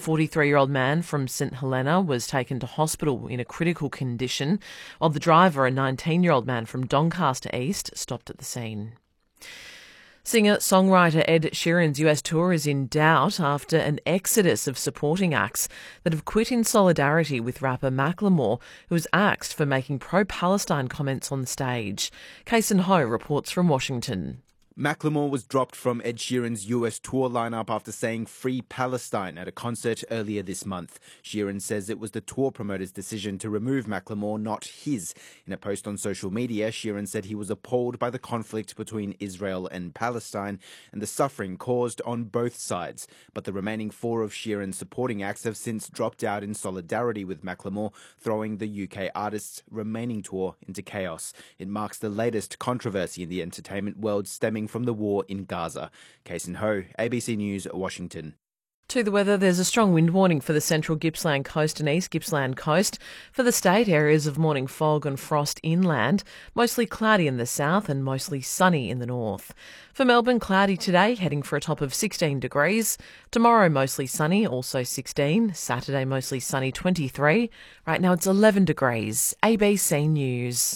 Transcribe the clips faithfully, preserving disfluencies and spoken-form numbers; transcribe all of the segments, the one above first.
forty-three-year-old man from St Helena was taken to hospital in a critical condition, while the driver, a nineteen-year-old man from Doncaster East, stopped at the scene. Singer-songwriter Ed Sheeran's U S tour is in doubt after an exodus of supporting acts that have quit in solidarity with rapper Macklemore, who was axed for making pro-Palestine comments on the stage. Kason Ho reports from Washington. Macklemore was dropped from Ed Sheeran's U S tour lineup after saying "Free Palestine" at a concert earlier this month. Sheeran says it was the tour promoter's decision to remove Macklemore, not his. In a post on social media, Sheeran said he was appalled by the conflict between Israel and Palestine and the suffering caused on both sides. But the remaining four of Sheeran's supporting acts have since dropped out in solidarity with Macklemore, throwing the U K artist's remaining tour into chaos. It marks the latest controversy in the entertainment world stemming from the war in Gaza. Kason Ho, A B C News, Washington. To the weather, there's a strong wind warning for the central Gippsland coast and east Gippsland coast. For the state, areas of morning fog and frost inland, mostly cloudy in the south and mostly sunny in the north. For Melbourne, cloudy today, heading for a top of sixteen degrees. Tomorrow, mostly sunny, also sixteen. Saturday, mostly sunny, twenty-three. Right now, it's eleven degrees. A B C News.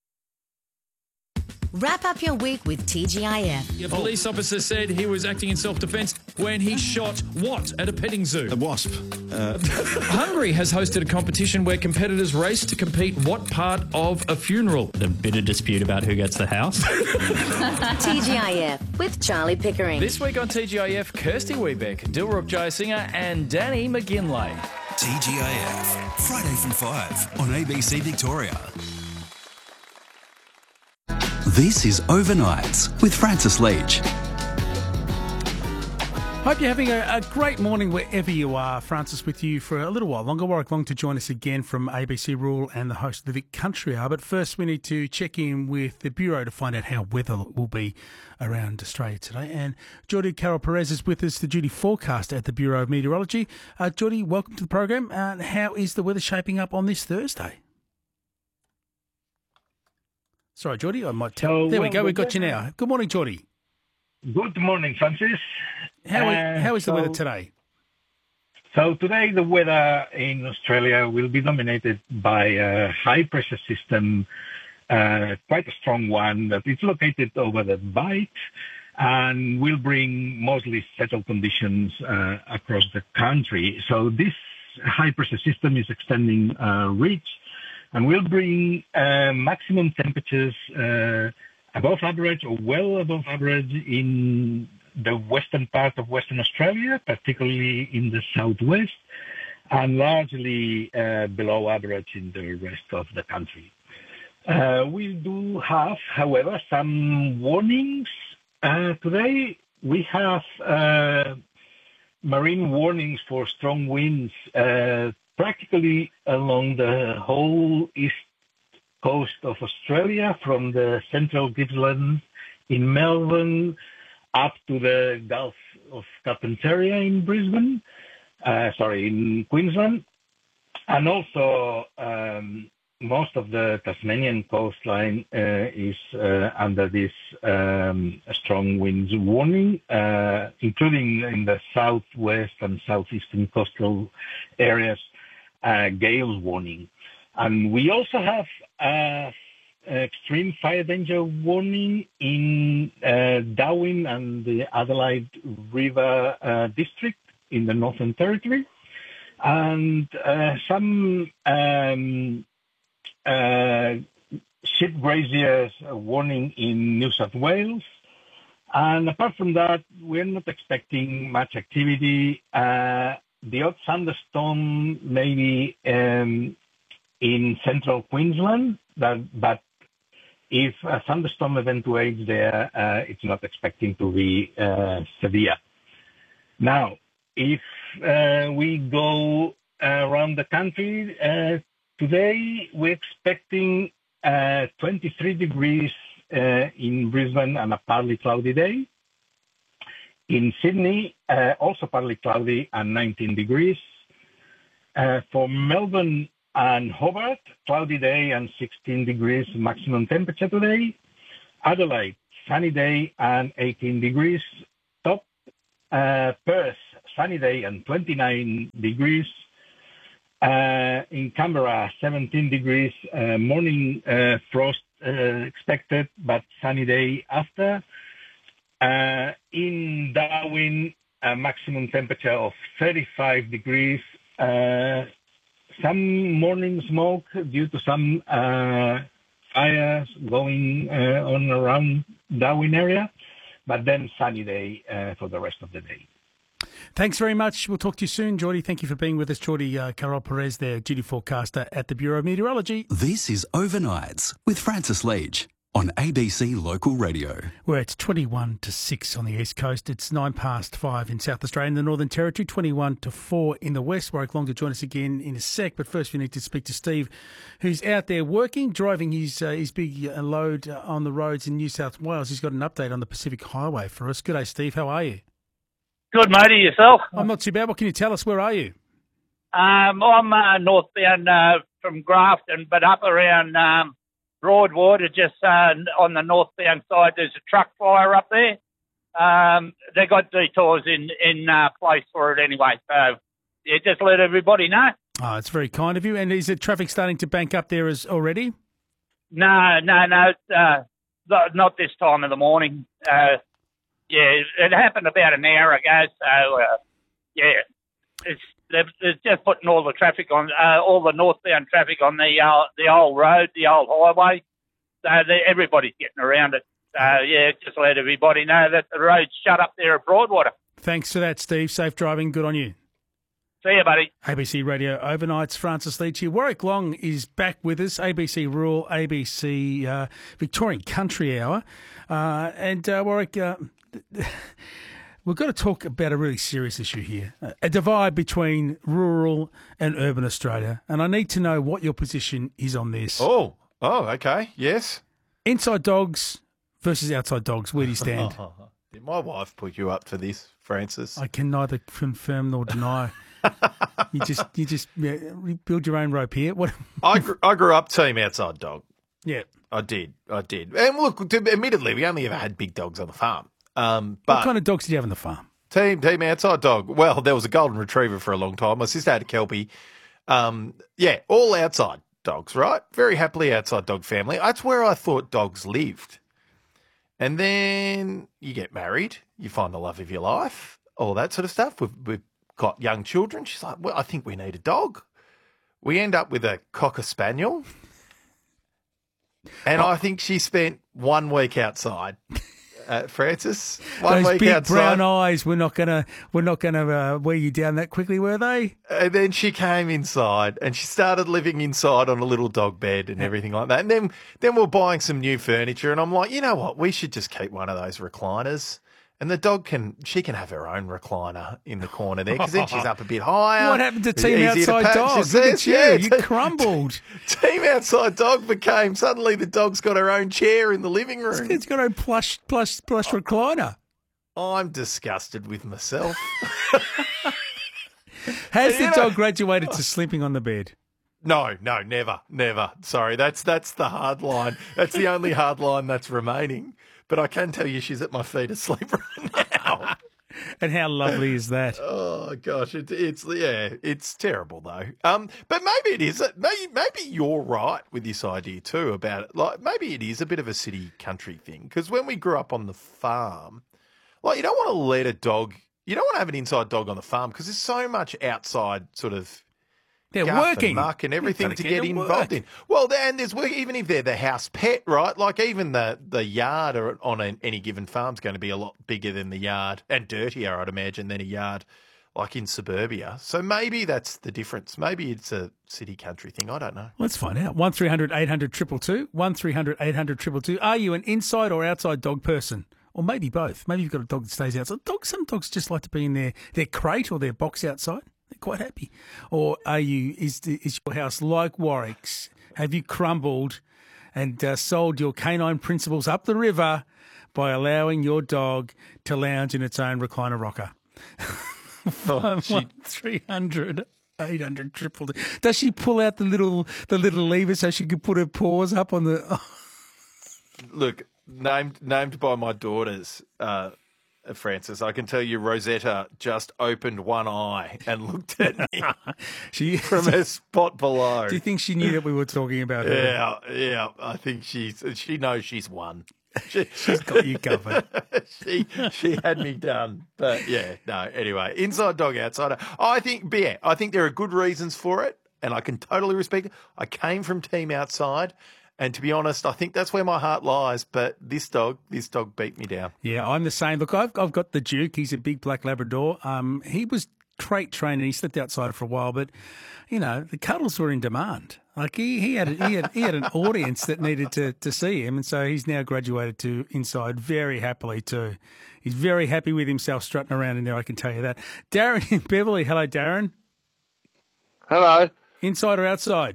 Wrap up your week with T G I F. A police officer said he was acting in self-defence when he shot what at a petting zoo? A wasp. Uh... Hungary has hosted a competition where competitors race to compete what part of a funeral. A bit of dispute about who gets the house. T G I F with Charlie Pickering. This week on T G I F, Kirsty Wiebeck, Dilruk Jayasinger and Danny McGinlay. T G I F, Friday from five on A B C Victoria. This is Overnights with Francis Leach. Hope you're having a, a great morning wherever you are. Francis with you for a little while longer. Warwick Long to join us again from A B C Rural and the host of the Vic Country Hour. But first we need to check in with the Bureau to find out how weather will be around Australia today. And Geordie Carol Perez is with us, the duty forecaster at the Bureau of Meteorology. Uh, Geordie, welcome to the program. Uh, how is the weather shaping up on this Thursday? Sorry, Geordie, I might tell. So, there well, we go, we've got you now. Good morning, Geordie. Good morning, Francis. How, uh, how is the so, weather today? So today the weather in Australia will be dominated by a high-pressure system, uh, quite a strong one that is located over the Bight and will bring mostly settled conditions uh, across the country. So this high-pressure system is extending uh, reach and will bring uh, maximum temperatures uh, above average or well above average in the western part of Western Australia, particularly in the southwest, and largely uh, below average in the rest of the country. Uh, we do have, however, some warnings. Uh, today we have uh, marine warnings for strong winds uh, practically along the whole east coast of Australia, from the central Gippsland in Melbourne up to the Gulf of Carpentaria in Brisbane, uh, sorry, in Queensland, and also um, most of the Tasmanian coastline uh, is uh, under this um, strong winds warning, uh, including in the southwest and southeastern coastal areas, uh, gales warning. And we also have uh, extreme fire danger warning in uh, Darwin and the Adelaide River uh, district in the Northern Territory, and uh, some um, uh, ship graziers warning in New South Wales. And apart from that, we're not expecting much activity. Uh, the odd thunderstorm maybe um, in central Queensland, that, but if a thunderstorm eventuates there, uh, it's not expecting to be uh, severe. Now, if uh, we go around the country, uh, today we're expecting uh, twenty-three degrees uh, in Brisbane and a partly cloudy day. In Sydney, uh, also partly cloudy and nineteen degrees. Uh, for Melbourne and Hobart, cloudy day and sixteen degrees maximum temperature today. Adelaide, sunny day and eighteen degrees top. Uh, Perth, sunny day and twenty-nine degrees. Uh, in Canberra, seventeen degrees, uh, morning uh, frost uh, expected, but sunny day after. Uh, in Darwin, a maximum temperature of thirty-five degrees. Uh, some morning smoke due to some uh, fires going uh, on around Darwin area, but then sunny day uh, for the rest of the day. Thanks very much. We'll talk to you soon, Geordie. Thank you for being with us, Geordie uh, Carol Perez, there, duty forecaster at the Bureau of Meteorology. This is Overnights with Francis Leach on A B C Local Radio. Where it's twenty-one to six on the East Coast. It's nine past five in South Australia and the Northern Territory, twenty-one to four in the West. Warwick Long to join us again in a sec. But first we need to speak to Steve, who's out there working, driving his uh, his big uh, load uh, on the roads in New South Wales. He's got an update on the Pacific Highway for us. Good day, Steve. How are you? Good, matey. Yourself? I'm not too bad. What can you tell us? Where are you? Um, I'm uh, northbound uh, from Grafton, but up around um, Broadwater, just uh, on the northbound side, there's a truck fire up there. Um, they got detours in in uh, place for it anyway. So, yeah, just let everybody know. Oh, it's very kind of you. And is the traffic starting to bank up there as already? No, no, no. Uh, not this time of the morning. Uh, yeah, it happened about an hour ago. So, uh, yeah, it's they're, they're just putting all the traffic on, uh, all the northbound traffic on the uh, the old road, the old highway. So everybody's getting around it. So, yeah, just let everybody know that the road's shut up there at Broadwater. Thanks for that, Steve. Safe driving. Good on you. See you, buddy. A B C Radio Overnights, Francis Leach here. Warwick Long is back with us, A B C Rural, A B C uh, Victorian Country Hour. Uh, and uh, Warwick, uh, we've got to talk about a really serious issue here, a divide between rural and urban Australia. And I need to know what your position is on this. Oh, oh, okay, yes. Inside dogs versus outside dogs, where do you stand? Did my wife put you up for this, Francis? I can neither confirm nor deny. you just you just yeah, build your own rope here. What? I grew, I grew up team outside dog. Yeah, I did. I did. And look, to, admittedly, we only ever had big dogs on the farm. Um, but what kind of dogs did you have on the farm? Team team outside dog. Well, there was a golden retriever for a long time. My sister had a kelpie. Um, yeah, all outside dogs, right? Very happily outside dog family. That's where I thought dogs lived. And then you get married, you find the love of your life, all that sort of stuff. We've, we've got young children. She's like, well, I think we need a dog. We end up with a Cocker Spaniel. And oh. I think she spent one week outside. Uh, Francis, one Those week big outside. brown eyes were not gonna were not gonna uh, wear you down that quickly, were they? And then she came inside, and she started living inside on a little dog bed and everything like that. And then then we're buying some new furniture, and I'm like, you know what? We should just keep one of those recliners. And the dog can, she can have her own recliner in the corner there because then she's up a bit higher. What happened to Team Outside Dog? Look at you, yeah, you t- crumbled. Team Outside Dog became, suddenly the dog's got her own chair in the living room. It's got her own plush, plush, plush oh, recliner. I'm disgusted with myself. Has and the dog know, graduated to sleeping on the bed? No, no, never, never. Sorry, that's that's the hard line. That's the only hard line that's remaining. But I can tell you she's at my feet asleep right now. And how lovely is that? Oh, gosh. It, it's, yeah, it's terrible, though. Um, But maybe it is. Maybe, maybe you're right with this idea, too, about it. Like, maybe it is a bit of a city-country thing. Because when we grew up on the farm, like, you don't want to let a dog, you don't want to have an inside dog on the farm because there's so much outside sort of They're guff working. and muck and everything to get get involved in. Well, and there's work, even if they're the house pet, right? Like even the, the yard or on an, any given farm is going to be a lot bigger than the yard and dirtier, I'd imagine, than a yard like in suburbia. So maybe that's the difference. Maybe it's a city country thing. I don't know. Let's find out. one three hundred eight hundred two two two. one three hundred eight hundred two two two. Are you an inside or outside dog person? Or maybe both. Maybe you've got a dog that stays outside. Dogs, some dogs just like to be in their, their crate or their box outside. They're quite happy. Or are you, is, the, is your house like Warwick's? Have you crumbled and uh, sold your canine principles up the river by allowing your dog to lounge in its own recliner rocker? Oh, she... three hundred eight hundred triple D. Does she pull out the little the little lever so she can put her paws up on the... Oh. Look, named named by my daughters... Uh... Francis. I can tell you Rosetta just opened one eye and looked at me she, from her spot below. Do you think she knew that we were talking about her? Yeah, yeah. I think she's she knows she's won. She, She's got you covered. she she had me done. But yeah, no, anyway. Inside dog, outsider. I think yeah, I think there are good reasons for it, and I can totally respect it. I came from team outside. And to be honest, I think that's where my heart lies. But this dog, this dog beat me down. Yeah, I'm the same. Look, I've I've got the Duke. He's a big black Labrador. Um, he was crate trained and he slept outside for a while, but you know the cuddles were in demand. Like he he had he had he had an audience that needed to to see him, and so he's now graduated to inside very happily too. He's very happy with himself strutting around in there. I can tell you that. Darren in Beverly. Hello, Darren. Hello. Inside or outside?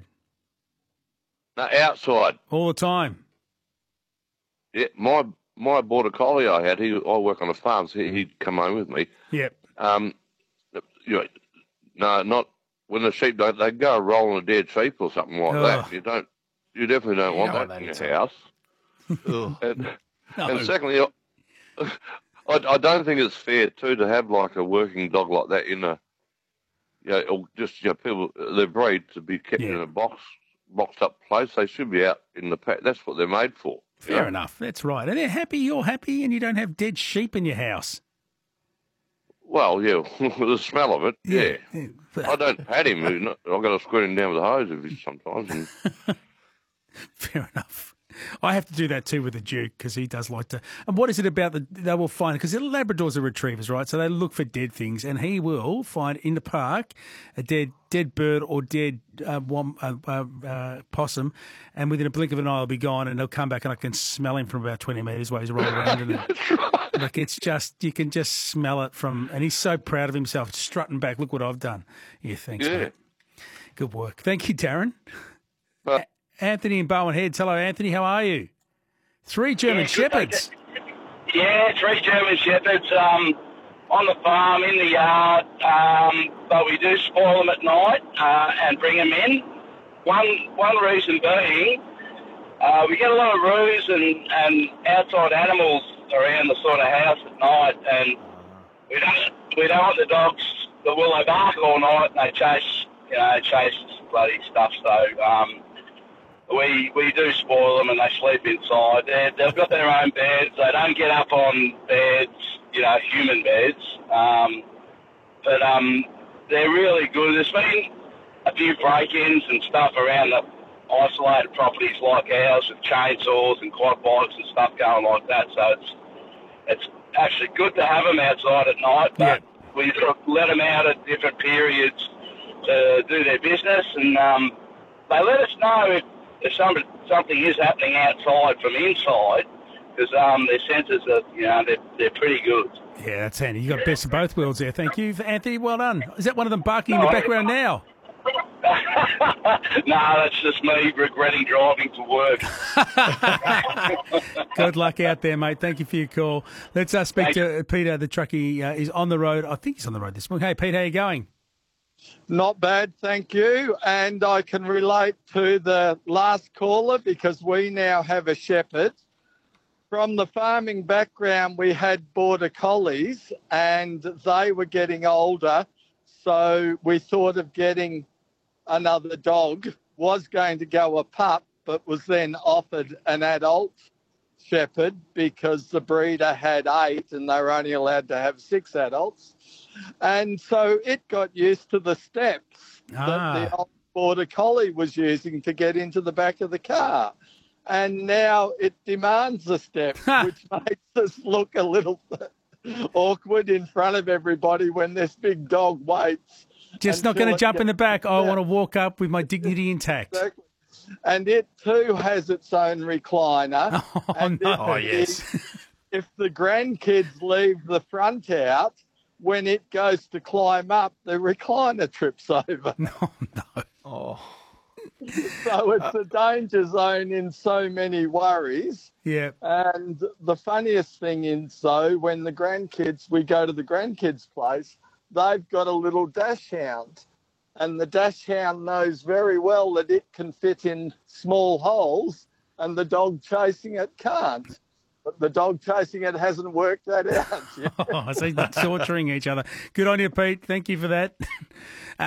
No, outside. All the time. Yeah, my my border collie I had. He I work on a farm, so he, he'd come home with me. Yep. Um, you know, no, not when the sheep don't. They go rolling a dead sheep or something like Oh. that. You don't. You definitely don't You want know that what in that your is. house. Ugh. And, No. and secondly, I, I don't think it's fair too to have like a working dog like that in a, you know, or just you know, people they're bred to be kept Yeah. in a box, boxed up place. They should be out in the pack. That's what they're made for. you Fair know? enough. That's right. And they're happy. You're happy, and you don't have dead sheep in your house. Well, yeah, the smell of it. Yeah, Yeah. I don't pat him. you know, I've got to squirt him down with a hose if he's sometimes. And, Fair enough. I have to do that too with the Duke because he does like to. And what is it about the? They will find because the Labradors are retrievers, right? So they look for dead things, and he will find in the park a dead dead bird or dead uh, wom, uh, uh, uh, possum, and within a blink of an eye, he'll be gone, and he'll come back, and I can smell him from about twenty metres away. He's rolling around in it. Like it's just you can just smell it from, and he's so proud of himself, strutting back. Look what I've done. Yeah, thanks, yeah. mate. Good work. Thank you, Darren. But, Anthony in Bowen Heads. Hello, Anthony. How are you? Three German Yeah, good, Shepherds. Yeah, three German Shepherds um, on the farm, in the yard, um, but we do spoil them at night uh, and bring them in. One one reason being, uh, we get a lot of roos and, and outside animals around the sort of house at night, and we don't we don't want the dogs that will they bark all night and they chase you know chase bloody stuff. So. Um, We we do spoil them and they sleep inside. They're, they've got their own beds. They don't get up on beds, you know, human beds. Um, but um, they're really good. There's been a few break-ins and stuff around the isolated properties like ours with chainsaws and quad bikes and stuff going like that. So it's it's actually good to have them outside at night. But Yeah. we sort of let them out at different periods to do their business, and um, they let us know if if some, something is happening outside from inside, because um, their senses are, you know, they're, they're pretty good. Yeah, that's handy. You got best of both worlds there. Thank you, Anthony. Well done. Is that one of them barking in the background now? No, that's just me regretting driving to work. Good luck out there, mate. Thank you for your call. Let's uh, speak to Peter, the truckie. Uh, is on the road. I think he's on the road this morning. Hey, Pete, how you going? Not bad, thank you. And I can relate to the last caller because we now have a shepherd. From the farming background, we had border collies and they were getting older. So we thought of getting another dog, was going to go a pup, but was then offered an adult shepherd because the breeder had eight and they were only allowed to have six adults. And so it got used to the steps Ah. that the old border collie was using to get into the back of the car. And now it demands the steps, which makes us look a little awkward in front of everybody when this big dog waits. Just not until going to it jump in the gets- back. I want to walk up with my dignity intact. Exactly. And it too has its own recliner. Oh, and no. if Oh, it yes. is- if the grandkids leave the front out, when it goes to climb up, the recliner trips over. No, no. Oh. So it's a danger zone in so many worries. Yeah. And the funniest thing is, though, when the grandkids, we go to the grandkids' place, they've got a little dash hound. And the dash hound knows very well that it can fit in small holes and the dog chasing it can't. but the dog chasing it hasn't worked that out yet. Oh, I see, they're torturing each other. Good on you, Pete. Thank you for that.